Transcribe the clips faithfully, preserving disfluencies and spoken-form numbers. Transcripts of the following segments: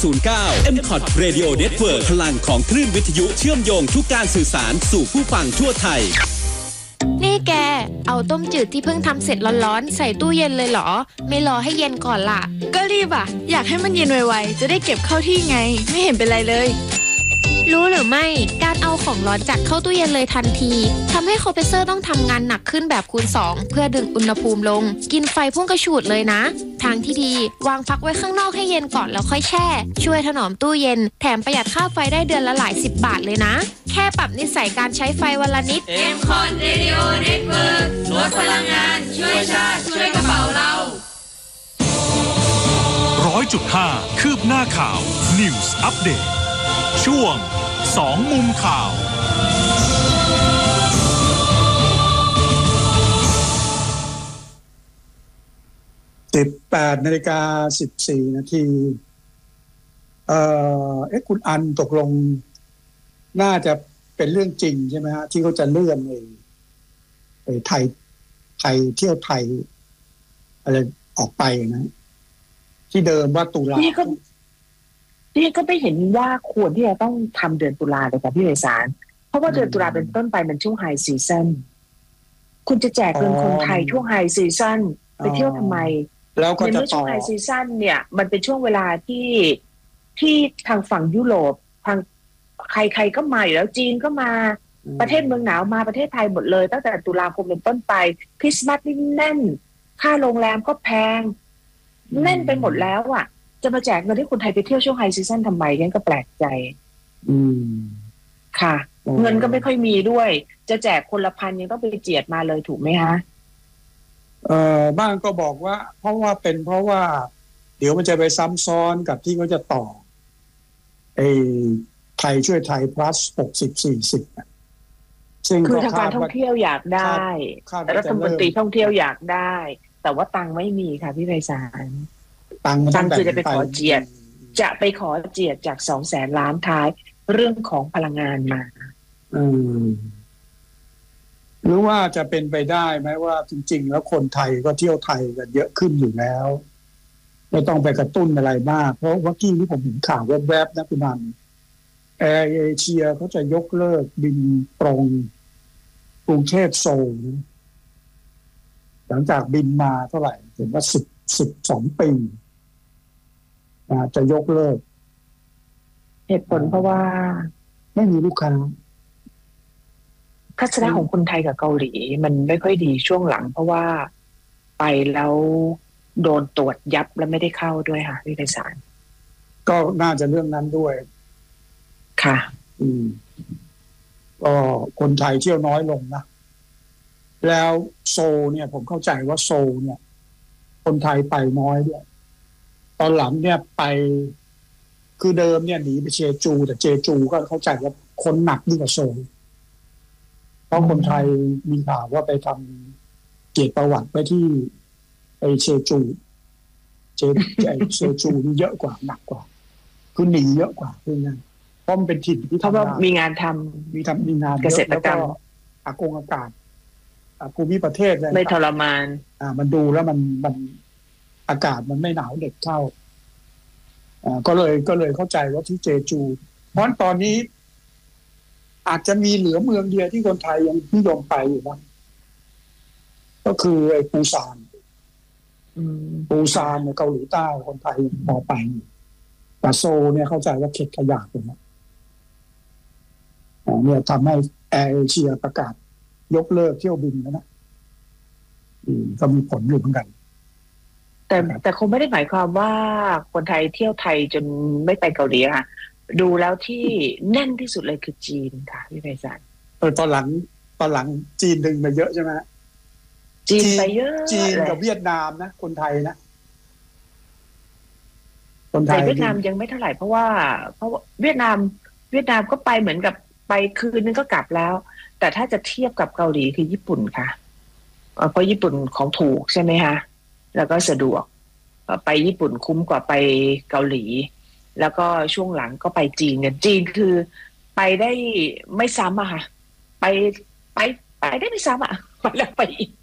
ศูนย์เก้า เอ็ม คอ ที Radio Network พลังของคลื่นวิทยุเชื่อมโยงทุกการสื่อสารสู่ผู้ฟังทั่วไทยนี่แกเอาต้มจืดที่เพิ่งทำเสร็จร้อนๆใส่ตู้เย็นเลยเหรอไม่รอให้เย็นก่อนล่ะก็รีบอ่ะอยากให้มันเย็นไวๆจะได้เก็บเข้าที่ไงไม่เห็นเป็นไรเลยรู้หรือไม่การเอาของร้อนจากเข้าตู้เย็นเลยทันทีทำให้คอมเพรสเซอร์ต้องทำงานหนักขึ้นแบบคูณสองเพื่อดึงอุณหภูมิลงกินไฟพุ่งกระฉูดเลยนะทางที่ดีวางพักไว้ข้างนอกให้เย็นก่อนแล้วค่อยแช่ช่วยถนอมตู้เย็นแถมประหยัดค่าไฟได้เดือนละหลายสิบบาทเลยนะแค่ปรับนิสัยการใช้ไฟวันละนิดเอ็ม คอ ที Radio Network ลดพลังงานช่วยชาติช่วยกระเป๋าเราร้อยจุดห้าคืบหน้าข่าว News Update ช่วงสองมุมข่าวสิบแปดนาฬิกาสิบสี่นาทีเอ่อเอ๊ะคุณอันตกลงน่าจะเป็นเรื่องจริงใช่ไหมฮะที่เขาจะเลื่อนไอ้ไอ้ไทยไทยเที่ยวไทยอะไรออกไปนะที่เดิมว่าตุลาพี่ก็พี่ก็ไม่เห็นว่าควรที่จะต้องทำเดือนตุลาเลยค่ะพี่ไพศาลเพราะว่าเดือนตุลาเป็นต้นไปมันช่วงไฮซีซั่นคุณจะแจกเงินคนไทยช่วงไฮซีซั่นไปเที่ยวทำไมแล้วก็จะต่อช่วงไฮซีซั่นเนี่ยมันเป็นช่วงเวลาที่ที่ทางฝั่งยุโรปทางใครๆก็มาอยู่แล้วจีนก็มาประเทศเมืองหนาวมาประเทศไทยหมดเลยตั้งแต่ตุลาคมเป็นต้นไปคริสต์มาสนี่แน่นค่าโรงแรมก็แพงแน่นไปหมดแล้วอ่ะจะมาแจกเงินให้คนไทยไปเที่ยวช่วงไฮซีซั่นทำไมงั้นก็แปลกใจอืมค่ะเงินก็ไม่ค่อยมีด้วยจะแจกคนละพันยังต้องไปเจียดมาเลยถูกไหมคะเอ่อบ้างก็บอกว่าเพราะว่าเป็นเพราะว่าเดี๋ยวมันจะไปซ้ำซ้อนกับที่เขาจะต่อไอ้ไทยช่วยไทย plus หกสิบ สี่สิบซึ่งคือทางการท่องเที่ยวอยากได้รัฐมนตรีท่องเที่ยวอยากได้แต่ว่าตังค์ไม่มีค่ะพี่ไพศาลตังค์ตังค์คือจะไปขอเจียดจะไปขอเจียดจากสองแสนล้านท้ายเรื่องของพลังงานมาอืมหรือว่าจะเป็นไปได้ไหมว่าจริงๆแล้วคนไทยก็เที่ยวไทยกันเยอะขึ้นอยู่แล้วไม่ต้องไปกระตุ้นอะไรมากเพราะว่ากี้ที่ผมเห็นข่าวแวบๆนะคุณนันแอร์เอเชียเขาจะยกเลิกบินตรงกรุงเทพโซลหลังจากบินมาเท่าไหร่เห็นว่าสิบสิบสองปีจะยกเลิกเหตุผลเพราะว่าไม่มีลูกค้าทัศนะของคนไทยกับเกาหลีมันไม่ค่อยดีช่วงหลังเพราะว่าไปแล้วโดนตรวจยับแล้วไม่ได้เข้าด้วยค่ะพี่ไพศาลก็น่าจะเรื่องนั้นด้วยค่ะอืมก็คนไทยเที่ยวน้อยลงนะแล้วโซลเนี่ยผมเข้าใจว่าโซลเนี่ยคนไทยไปน้อยด้วยตอนหลังเนี่ยไปคือเดิมเนี่ยหนีไปเชจูแต่เจจูก็เข้าใจว่าคนหนักยิ่งกว่าโซลเพราะคนไทยมีข่าวว่าไปทำเกียรติประวัติไปที่ไอเชจูเจไอเชจูนี่เยอะกว่าหนักกว่าคือหนีเยอะกว่าคือไงเพราะมันเป็นถิ่นที่เพราะว่ามีงานทำมีทำมีงานเกษตรกรรมอากงอากาศภูมิประเทศไม่ทรมานอ่ามันดูแล้วมันมันอากาศมันไม่หนาวเด็กเท่าอ่าก็เลยก็เลยเข้าใจว่าที่เจจูเพราะตอนนี้อาจจะมีเหลือเมืองเดียวที่คนไทยยังนิยมไปอยู่นะก็คือไอ้ปูซานปูซานในเกาหลีใต้คนไทยพอไปแต่โซเนี่ยเข้าใจว่าเข็ดขยะไปแล้วเนี่ยทำให้แอร์เอเชียประกาศยกเลิกเที่ยวบินแล้วนะอืมก็มีผลอยู่เหมือนกันแต่แต่คงไม่ได้หมายความว่าคนไทยเที่ยวไทยจนไม่ไปเกาหลีค่ะดูแล้วที่แน่นที่สุดเลยคือจีนค่ะพี่ไพศาลเออตอนหลังตอนหลังจีนดึงมาเยอะใช่ไหมจีนไปเยอะจีนกับเวียดนามนะคนไทยนะคนไทยเวียดนามยังไม่เท่าไหร่เพราะว่าเพราะเวียดนามเวียดนามก็ไปเหมือนกับไปคืนนึงก็กลับแล้วแต่ถ้าจะเทียบกับเกาหลีคือญี่ปุ่นค่ะเพราะญี่ปุ่นของถูกใช่ไหมคะแล้วก็สะดวกไปญี่ปุ่นคุ้มกว่าไปเกาหลีแล้วก็ช่วงหลังก็ไปจีนกันจีนคือไปได้ไม่ซ้ำอะค่ะไปไปไปได้ไม่ซ้ำอะไปแล้วไปอีก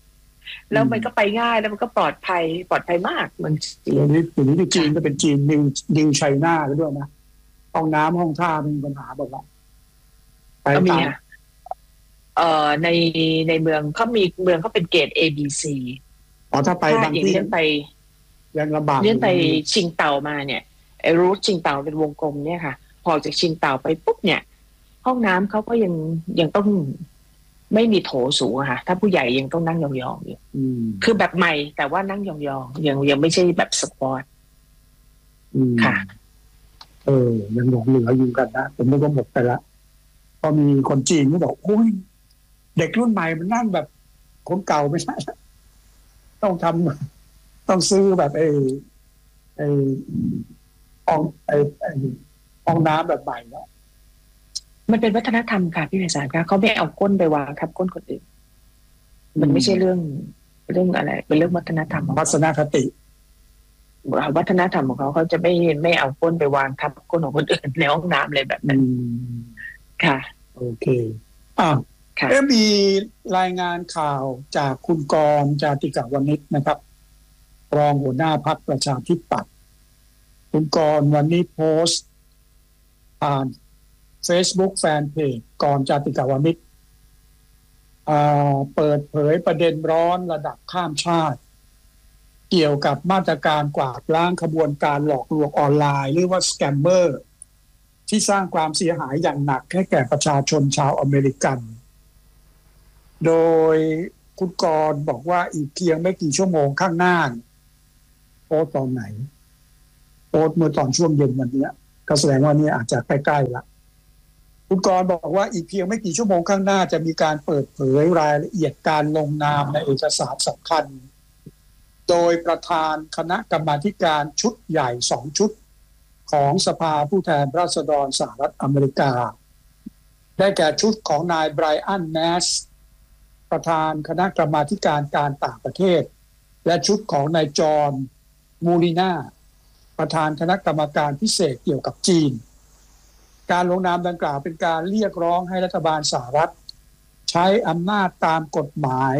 แล้วมันก็ไปง่ายแล้วมันก็ปลอดภัยปลอดภัยมากเมืองจีเดี๋ยนวนี้เดี๋ยวนี้ที่จีนก็เป็นจีนนิวนิวไชน่าแล้วด้วยนะห้องน้ำห้องท่ามีปัญหาแบบว่าไปก็มีตามค่ะเอ่อในในเมืองเขามีเมืองเขาเป็นเกรด A B C อ๋อถ้าไปถ้าบางอย่างที่เลี้ยนไปยังลำบากเลี้ยนไปอยู่ชิงเต่ามาเนี่ยไอ้รูทชิงเต่าเป็นวงกลมเนี่ยค่ะ พอจากชิงเต่าไปปุ๊บเนี่ย ห้องน้ำเขาก็ยังยังต้องไม่มีโถสูงอะค่ะ ถ้าผู้ใหญ่ยังต้องนั่งยองๆอยู่อืมคือแบบใหม่แต่ว่านั่งยองๆยังยังไม่ใช่แบบสปอร์ตอืมค่ะเออยังหลงเหลืออยู่กันนะผมนึกว่าหมดไปละพอมีคนจีนก็บอกโอ้ยเด็กรุ่นใหม่มันนั่งแบบคนเก่าไม่ได้ต้องทำต้องซื้อแบบไอ้ไอ้ห้องไอ้ไอ้ห้องน้ำแบบใหม่แล้วมันเป็นวัฒนธรรมค่ะพี่ไพศาลคะเขาไม่เอาก้นไปวางทับก้นคนอื่น มันไม่ใช่เรื่องเรื่องอะไร เป็นเรื่องวัฒนธรรมของทัศนคติวัฒนธรรมของเขาเขาจะไม่ไม่เอาก้นไปวางทับก้นของคนอื่นในห้องน้ำเลยแบบอืนั้นมค่ะโอเคอ่าค่ะเอ๊ะมีรายงานข่าวจากคุณกรณ์จาติกาวณิชนะครับ รองหัวหน้าพรรคประชาธิปัตย์คุณกรณ์วันนี้โพสต์ผ่าน Facebook แฟนเพจกรณ์จาติกาวณิชอ่าเปิดเผยประเด็นร้อนระดับข้ามชาติ เกี่ยวกับมาตรการกวาดล้างขบวนการหลอกลวงออนไลน์หรือว่าสแกมเมอร์ที่สร้างความเสียหายอย่างหนักให้แก่ประชาชนชาวอเมริกัน โดยคุณกรณ์บอกว่าอีกเพียงไม่กี่ชั่วโมงข้างหน้าโพสต์ตอนไหนโพสต์เมื่อตอนช่วงเย็นวันนี้ก็แสดงว่านี่อาจจะใกล้ๆละคุณกรณ์บอกว่าอีกเพียงไม่กี่ชั่วโมงข้างหน้าจะมีการเปิดเผยรายละเอียดการลงนามในเอกสารสำคัญโดยประธานคณะกรรมาธิการชุดใหญ่สองชุดของสภาผู้แทนราษฎรสหรัฐอเมริกาได้แก่ชุดของนายไบรอันแนสประธานคณะกรรมาธิการการต่างประเทศและชุดของนายจอห์นมูลิน่าประธานคณะกรรมการพิเศษเกี่ยวกับจีนการลงนามดังกล่าวเป็นการเรียกร้องให้รัฐบาลสหรัฐใช้อำนาจตามกฎหมาย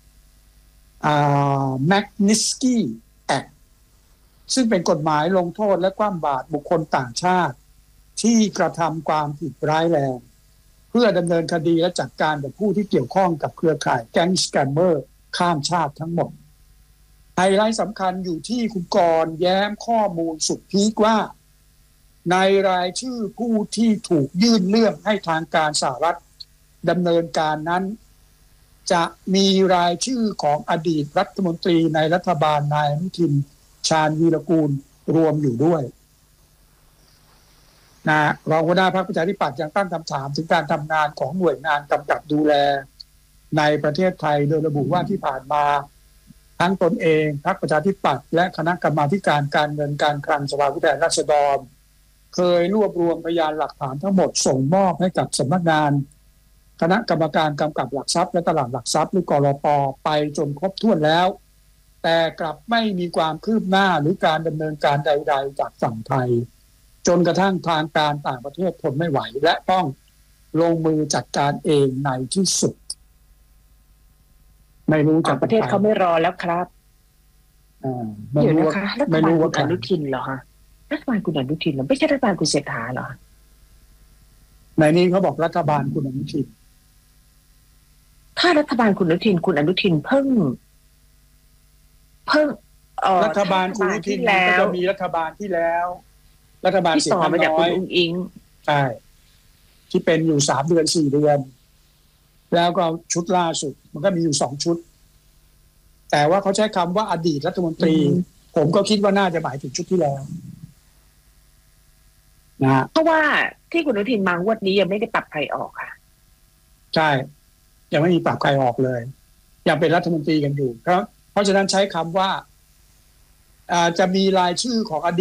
แมกนิสกี้แอคซึ่งเป็นกฎหมายลงโทษและคว่ำบาตรบุคคลต่างชาติที่กระทำความผิดร้ายแรงเพื่อดำเนินคดีและจัดการกับผู้ที่เกี่ยวข้องกับเครือข่ายแก๊งสแกมเมอร์ข้ามชาติทั้งหมดไฮไลท์สำคัญอยู่ที่คุณกรณ์แย้มข้อมูลสุดพีคว่าในรายชื่อผู้ที่ถูกยื่นเรื่องให้ทางการสหรัฐดำเนินการนั้นจะมีรายชื่อของอดีตรัฐมนตรีในรัฐบาลนายอนุทินชาญวีรกูลรวมอยู่ด้วยนะรองหัวหน้าพรรคประชาธิปัตย์ยังตั้งคำถามถึงการทำงานของหน่วยงานกำกับดูแลในประเทศไทยโดยระบุว่าที่ผ่านมาทั้งตนเองพรรคประชาธิปัตย์และคณะกรรมาธิการการเงินการคลังสภาผู้แทนราษฎรเคยรวบรวมพยานหลักฐานทั้งหมดส่งมอบให้กับสำนักงานคณะกรรมการกำกับหลักทรัพย์และตลาดหลักทรัพย์หรือกลป.ไปจนครบถ้วนแล้วแต่กลับไม่มีความคืบหน้าหรือการดำเนินการใดๆจากฝั่งไทยจนกระทั่งทางการต่างประเทศทนไม่ไหวและต้องลงมือจัดการเองในที่สุดไม่รู้จะประเทศเขาไม่รอแล้วครับอ่าไม่เดี๋ยวรู้นะว่าคะรัฐไม่บาลรู้คุว่าณใครอนุทินเหรอฮะรัฐบาลคุณอนุทินเหรอไม่ใช่รัฐบาลคุณเศรษฐาเหรอในนี้เขาบอกรัฐบาลคุณอนุทินถ้ารัฐบาลคุณอนุทินคุณอนุทินเพิ่งเพิ่งเอ่อรัฐบาลคุณอนุทินแล้ก็วจะมีรัฐบาลที่แล้ว รัฐบาลที่เสียต่งอข้างมาจากน้คุอณยอุ้งอิงใช่ที่เป็นอยู่สามเดือนสี่เดือนแล้วก็ชุดล่าสุดมันก็มีอยู่สองชุดแต่ว่าเขาใช้คำว่าอดีตรัฐมนตรีอืมผมก็คิดว่าน่าจะหมายถึงชุดที่แล้วนะฮะเพราะว่าที่คุณอนุทินมางวดนี้ยังไม่ได้ปรับใครออกค่ะใช่ยังไม่มีปรับใครออกเลยยังเป็นรัฐมนตรีกันอยู่ครับเพราะฉะนั้นใช้คำว่าอ่าจะมีรายชื่อของอดีต